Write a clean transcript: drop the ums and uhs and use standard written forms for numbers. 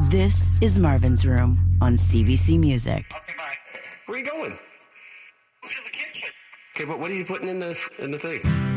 This is Marvin's Room on CBC Music. Okay, bye. Where are you going? To the kitchen. Okay, but what are you putting in the thing?